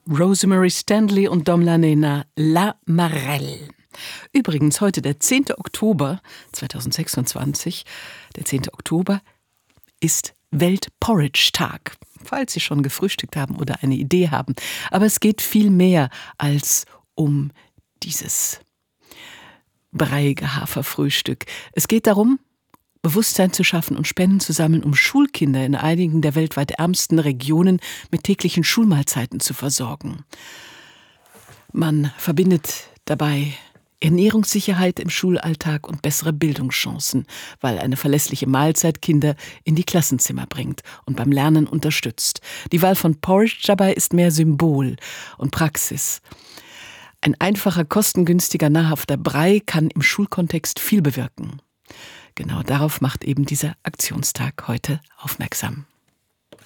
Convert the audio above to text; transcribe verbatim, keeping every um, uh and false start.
Rosemary Stanley und Dom Lanena, La Marelle. Übrigens heute der zehnte Oktober zweitausendsechsundzwanzig. Der zehnte Oktober ist Welt-Porridge-Tag, falls Sie schon gefrühstückt haben oder eine Idee haben. Aber es geht viel mehr als um dieses breiige Haferfrühstück. Es geht darum, Bewusstsein zu schaffen und Spenden zu sammeln, um Schulkinder in einigen der weltweit ärmsten Regionen mit täglichen Schulmahlzeiten zu versorgen. Man verbindet dabei Ernährungssicherheit im Schulalltag und bessere Bildungschancen, weil eine verlässliche Mahlzeit Kinder in die Klassenzimmer bringt und beim Lernen unterstützt. Die Wahl von Porridge dabei ist mehr Symbol und Praxis. Ein einfacher, kostengünstiger, nahrhafter Brei kann im Schulkontext viel bewirken. Genau darauf macht eben dieser Aktionstag heute aufmerksam.